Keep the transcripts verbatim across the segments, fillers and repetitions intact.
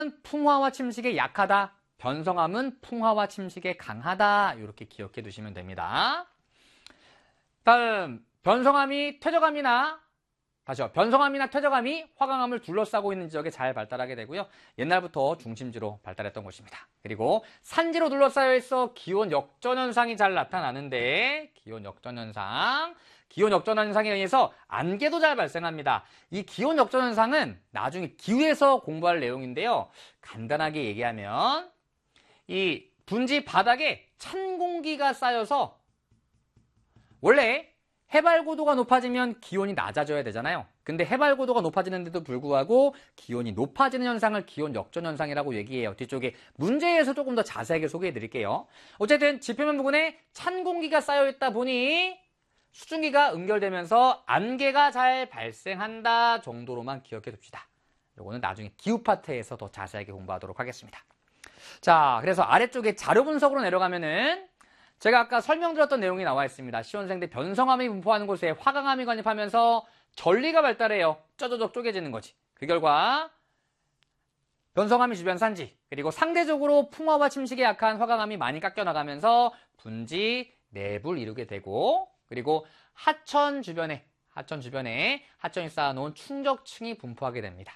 풍화와 침식에 약하다. 변성암은 풍화와 침식에 강하다. 이렇게 기억해 두시면 됩니다. 다음, 변성암이 퇴적암이나 다시요. 변성암이나 퇴적암이 화강암을 둘러싸고 있는 지역에 잘 발달하게 되고요. 옛날부터 중심지로 발달했던 곳입니다. 그리고 산지로 둘러싸여 있어 기온 역전 현상이 잘 나타나는데 기온 역전 현상, 기온 역전 현상에 의해서 안개도 잘 발생합니다. 이 기온 역전 현상은 나중에 기후에서 공부할 내용인데요. 간단하게 얘기하면 이 분지 바닥에 찬 공기가 쌓여서 원래 해발 고도가 높아지면 기온이 낮아져야 되잖아요. 근데 해발 고도가 높아지는데도 불구하고 기온이 높아지는 현상을 기온 역전 현상이라고 얘기해요. 뒤쪽에 문제에서 조금 더 자세하게 소개해 드릴게요. 어쨌든 지표면 부근에 찬 공기가 쌓여 있다 보니 수증기가 응결되면서 안개가 잘 발생한다 정도로만 기억해 둡시다. 이거는 나중에 기후 파트에서 더 자세하게 공부하도록 하겠습니다. 자, 그래서 아래쪽에 자료 분석으로 내려가면은 제가 아까 설명드렸던 내용이 나와 있습니다. 시원생대 변성암이 분포하는 곳에 화강암이 관입하면서 전리가 발달해요. 쩌저적 쪼개지는 거지. 그 결과 변성암이 주변 산지, 그리고 상대적으로 풍화와 침식에 약한 화강암이 많이 깎여나가면서 분지, 내부를 이루게 되고, 그리고 하천 주변에, 하천 주변에 하천이 쌓아놓은 충적층이 분포하게 됩니다.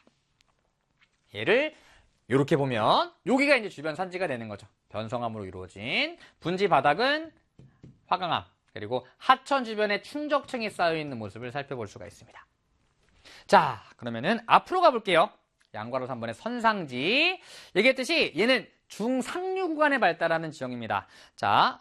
얘를 이렇게 보면 여기가 이제 주변 산지가 되는 거죠. 변성암으로 이루어진 분지 바닥은 화강암, 그리고 하천 주변에 충적층이 쌓여있는 모습을 살펴볼 수가 있습니다. 자, 그러면은 앞으로 가볼게요. 양괄호 삼 번의 선상지. 얘기했듯이 얘는 중상류 구간에 발달하는 지형입니다. 자,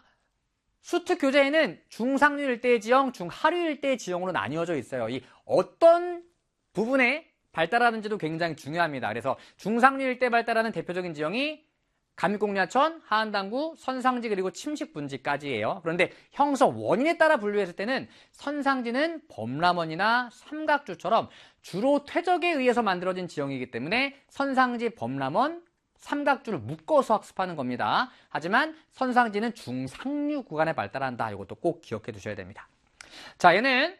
수특 교재에는 중상류 일대 지형, 중하류 일대 지형으로 나뉘어져 있어요. 이 어떤 부분에 발달하는지도 굉장히 중요합니다. 그래서 중상류 일대 발달하는 대표적인 지형이 감익공유하천, 하안당구, 선상지 그리고 침식분지까지예요. 그런데 형성 원인에 따라 분류했을 때는 선상지는 범람원이나 삼각주처럼 주로 퇴적에 의해서 만들어진 지형이기 때문에 선상지, 범람원, 삼각주를 묶어서 학습하는 겁니다. 하지만 선상지는 중상류 구간에 발달한다. 이것도 꼭 기억해 두셔야 됩니다. 자, 얘는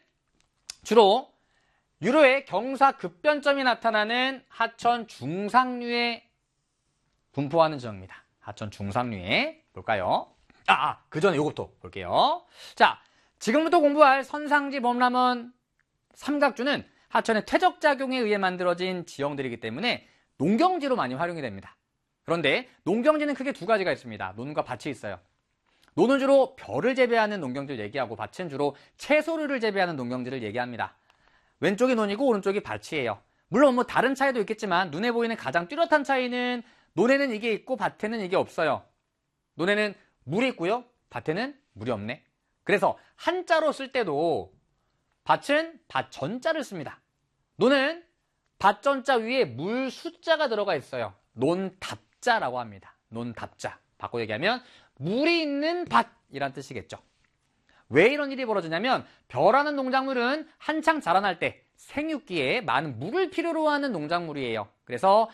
주로 유로의 경사 급변점이 나타나는 하천 중상류에 분포하는 지형입니다. 하천 중상류에 볼까요? 아, 아, 그 전에 이것부터 볼게요. 자, 지금부터 공부할 선상지, 범람원, 삼각주는 하천의 퇴적작용에 의해 만들어진 지형들이기 때문에 농경지로 많이 활용이 됩니다. 그런데 농경지는 크게 두 가지가 있습니다. 논과 밭이 있어요. 논은 주로 벼를 재배하는 농경지를 얘기하고 밭은 주로 채소류를 재배하는 농경지를 얘기합니다. 왼쪽이 논이고 오른쪽이 밭이에요. 물론 뭐 다른 차이도 있겠지만 눈에 보이는 가장 뚜렷한 차이는 논에는 이게 있고 밭에는 이게 없어요. 논에는 물이 있고요. 밭에는 물이 없네. 그래서 한자로 쓸 때도 밭은 밭전자를 씁니다. 논은 밭전자 위에 물 숫자가 들어가 있어요. 논답자라고 합니다. 논답자. 바꿔 얘기하면 물이 있는 밭이란 뜻이겠죠. 왜 이런 일이 벌어지냐면 벼라는 농작물은 한창 자라날 때 생육기에 많은 물을 필요로 하는 농작물이에요. 그래서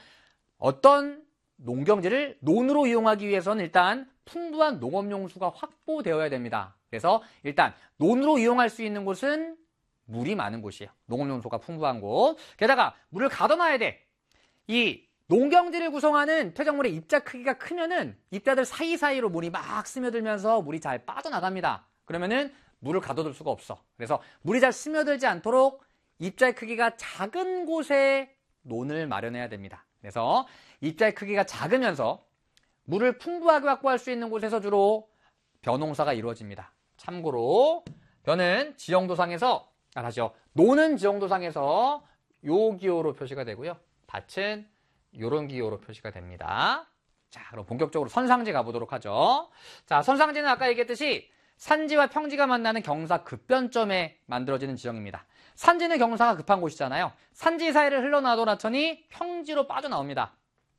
어떤 농경지를 논으로 이용하기 위해서는 일단 풍부한 농업용수가 확보되어야 됩니다. 그래서 일단 논으로 이용할 수 있는 곳은 물이 많은 곳이에요. 농업용수가 풍부한 곳. 게다가 물을 가둬놔야 돼. 이 농경지를 구성하는 퇴적물의 입자 크기가 크면은 입자들 사이사이로 물이 막 스며들면서 물이 잘 빠져나갑니다. 그러면은 물을 가둬둘 수가 없어. 그래서 물이 잘 스며들지 않도록 입자의 크기가 작은 곳에 논을 마련해야 됩니다. 그래서 입자의 크기가 작으면서 물을 풍부하게 확보할 수 있는 곳에서 주로 벼농사가 이루어집니다. 참고로 벼는 지형도상에서 아 다시요. 논은 지형도상에서 요 기호로 표시가 되고요. 밭은 요런 기호로 표시가 됩니다. 자, 그럼 본격적으로 선상지 가보도록 하죠. 자, 선상지는 아까 얘기했듯이 산지와 평지가 만나는 경사 급변점에 만들어지는 지형입니다. 산지는 경사가 급한 곳이잖아요. 산지 사이를 흘러나오던 하천이 평지로 빠져나옵니다.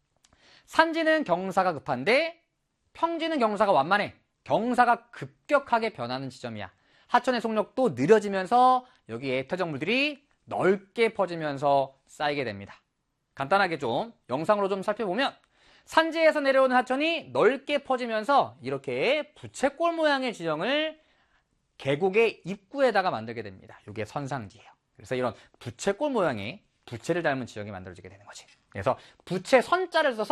산지는 경사가 급한데 평지는 경사가 완만해. 경사가 급격하게 변하는 지점이야. 하천의 속력도 느려지면서 여기에 퇴적물들이 넓게 퍼지면서 쌓이게 됩니다. 간단하게 좀 영상으로 좀 살펴보면 산지에서 내려오는 하천이 넓게 퍼지면서 이렇게 부채꼴 모양의 지형을 계곡의 입구에다가 만들게 됩니다. 이게 선상지예요. 그래서 이런 부채꼴 모양의 부채를 닮은 지형이 만들어지게 되는 거지. 그래서 부채 선자를 써서